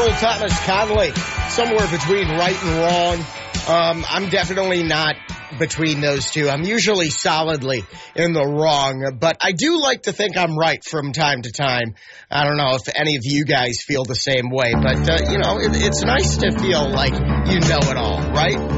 Earl Thomas Conley, somewhere between right and wrong. I'm definitely not between those two. I'm usually solidly in the wrong, but I do like to think I'm right from time to time. I don't know if any of you guys feel the same way, but, it's nice to feel like you know it all, right?